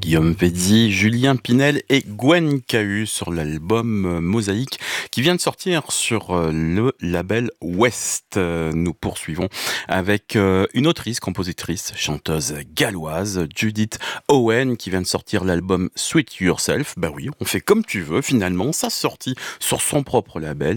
Guillaume Pedzi, Julien Pinel et Gwen Cahu sur l'album Mosaïque qui vient de sortir sur le label West. Nous poursuivons avec une autrice, compositrice, chanteuse galloise, Judith Owen, qui vient de sortir l'album Sweet Yourself. Bah oui, on fait comme tu veux finalement, ça sortit sur son propre label.